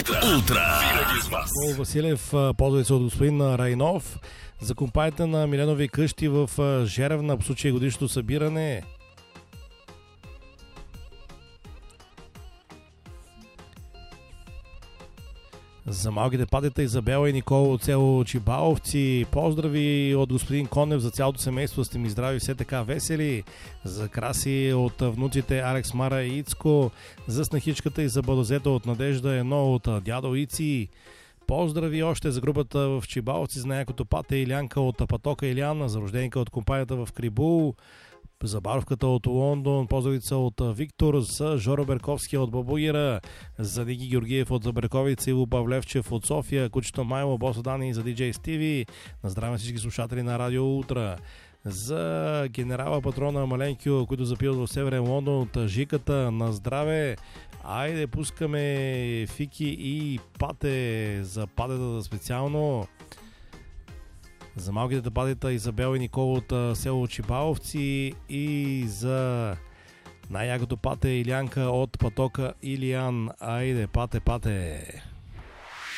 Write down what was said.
Ултра. Винаги с вас. Пол Василев, поздрави се от господин Райнов за компанията на Миленови къщи в Жеревна по случай годишното събиране. За малките патета Изабела и Никола от село Чибаловци. Поздрави от господин Конев за цялото семейство. Сте ми здрави, все така весели. За краси от внуците Алекс, Мара и Ицко. За снахичката и за бадозета от Надежда едно от дядо Ици. Поздрави още за групата в Чибаловци, за някото пате Илянка от Патока Иляна, за рожденика от компанията в Крибул, за баровката от Лондон, поздравица от Виктор, за Жоро Берковски от Бабуира, за Ники Георгиев от Заберковица, Иво Павлевчев от София, Кучето Майло, Босо Дани и за диджей Стиви. На здраве всички слушатели на Радио Ултра. За генерала патрона Маленкио, които запиват в Северен Лондон от Жиката. На здраве! Айде, пускаме Фики и Пате за патета специално. За малките патета Изабел и Никола от село Чибаловци и за най-ягото пате Илянка от Патока Илиян. Айде, пате!